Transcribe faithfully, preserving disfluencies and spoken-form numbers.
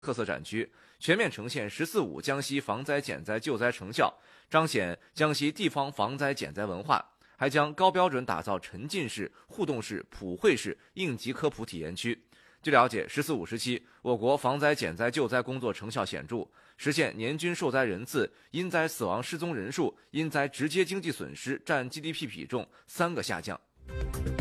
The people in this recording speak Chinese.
特色展区，全面呈现“十四五”江西防灾减灾救灾成效，彰显江西地方防灾减灾文化。还将高标准打造沉浸式、互动式、普惠式应急科普体验区。据了解，“十四五”时期，我国防灾减灾救灾工作成效显著，实现年均受灾人次、因灾死亡失踪人数、因灾直接经济损失占 G D P 比重三个下降。